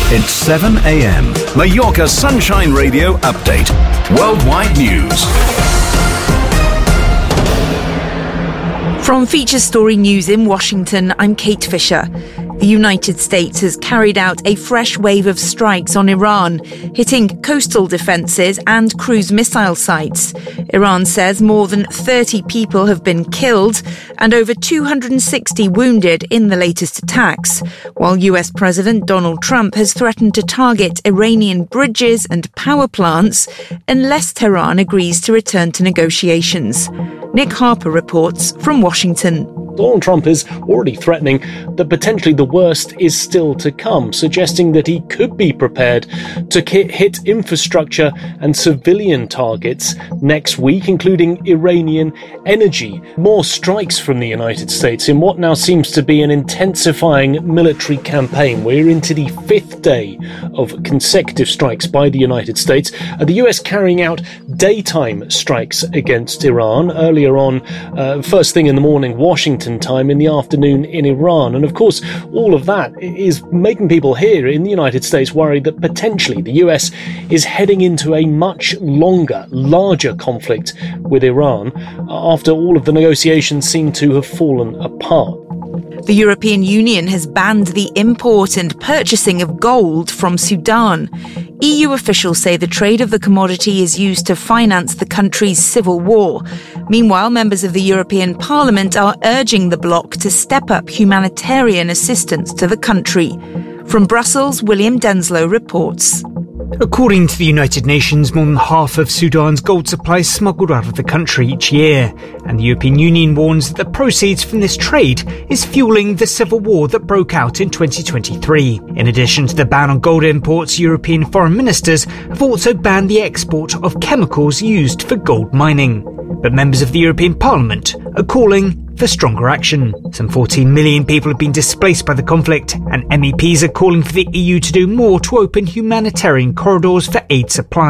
It's 7 a.m. Mallorca Sunshine Radio Update. Worldwide news. From Feature Story News in Washington, I'm Kate Fisher. The United States has carried out a fresh wave of strikes on Iran, hitting coastal defences and cruise missile sites. Iran says more than 30 people have been killed and over 260 wounded in the latest attacks, while US President Donald Trump has threatened to target Iranian bridges and power plants unless Tehran agrees to return to negotiations. Nick Harper reports from Washington. Donald Trump is already threatening that potentially the worst is still to come, suggesting that he could be prepared to hit infrastructure and civilian targets next week, including Iranian energy. More strikes from the United States in what now seems to be an intensifying military campaign. We're into the fifth day of consecutive strikes by the United States. The US carrying out daytime strikes against Iran. Earlier on, first thing in the morning, Washington time, in the afternoon in Iran. And of course, all of that is making people here in the United States worried that potentially the US is heading into a much longer, larger conflict with Iran after all of the negotiations seem to have fallen apart. The European Union has banned the import and purchasing of gold from Sudan. EU officials say the trade of the commodity is used to finance the country's civil war. Meanwhile, members of the European Parliament are urging the bloc to step up humanitarian assistance to the country. From Brussels, William Denslow reports. According to the United Nations, more than half of Sudan's gold supply is smuggled out of the country each year, and the European Union warns that the proceeds from this trade is fueling the civil war that broke out in 2023. In addition to the ban on gold imports, European foreign ministers have also banned the export of chemicals used for gold mining. But members of the European Parliament are calling for stronger action. Some 14 million people have been displaced by the conflict, and MEPs are calling for the EU to do more to open humanitarian corridors for aid supply.